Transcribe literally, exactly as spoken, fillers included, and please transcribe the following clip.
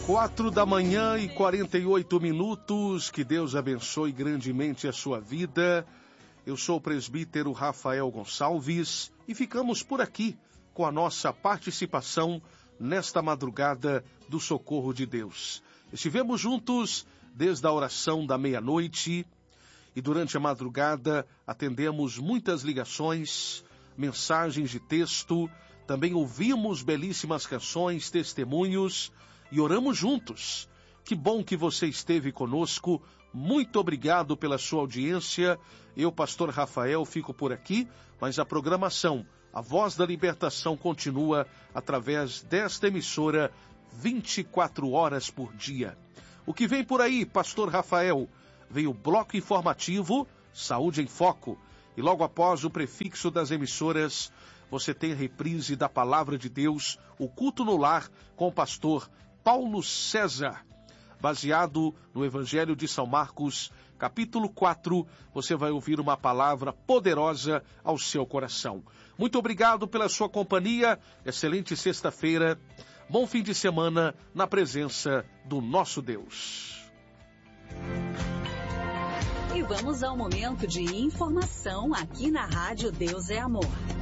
Quatro da manhã e quarenta e oito minutos. Que Deus abençoe grandemente a sua vida. Eu sou o presbítero Rafael Gonçalves e ficamos por aqui com a nossa participação nesta madrugada do Socorro de Deus. Estivemos juntos desde a oração da meia-noite e durante a madrugada atendemos muitas ligações, mensagens de texto, também ouvimos belíssimas canções, testemunhos e oramos juntos. Que bom que você esteve conosco. Muito obrigado pela sua audiência. Eu, pastor Rafael, fico por aqui, mas a programação, a Voz da Libertação, continua através desta emissora vinte e quatro horas por dia. O que vem por aí, pastor Rafael? Vem o bloco informativo Saúde em Foco. E logo após o prefixo das emissoras, você tem a reprise da Palavra de Deus, o Culto no Lar, com o pastor Paulo César. Baseado no Evangelho de São Marcos, capítulo quatro, você vai ouvir uma palavra poderosa ao seu coração. Muito obrigado pela sua companhia, excelente sexta-feira, bom fim de semana na presença do nosso Deus. E vamos ao momento de informação aqui na Rádio Deus é Amor.